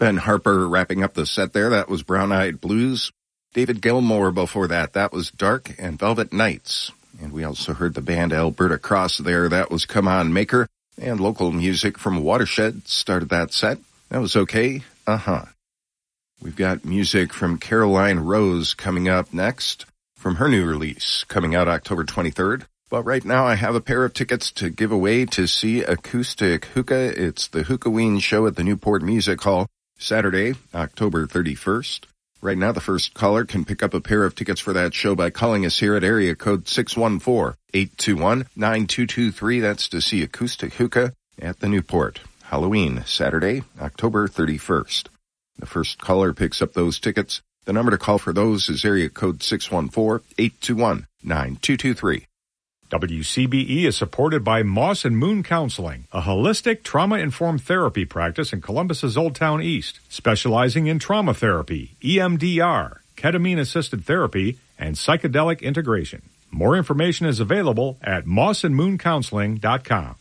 Ben Harper wrapping up the set there. That was Brown Eyed Blues. David Gilmour before that. That was Dark and Velvet Nights. And we also heard the band Alberta Cross there. That was Come On Maker. And local music from Watershed started that set. That was Okay. We've got music from Caroline Rose coming up next from her new release coming out October 23rd. But right now I have a pair of tickets to give away to see Acoustic Hookah. It's the Hookahween show at the Newport Music Hall Saturday, October 31st. Right now the first caller can pick up a pair of tickets for that show by calling us here at area code 614-821-9223. That's to see Acoustic Hookah at the Newport. Halloween, Saturday, October 31st. The first caller picks up those tickets. The number to call for those is area code 614-821-9223. WCBE is supported by Moss and Moon Counseling, a holistic trauma-informed therapy practice in Columbus's Old Town East, specializing in trauma therapy, EMDR, ketamine-assisted therapy, and psychedelic integration. More information is available at mossandmooncounseling.com.